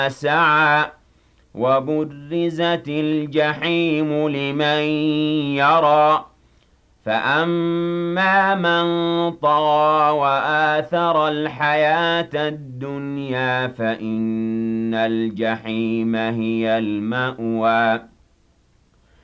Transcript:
سعى وبرزت الجحيم لمن يرى فأما من طغى وآثر الحياة الدنيا فإن الجحيم هي المأوى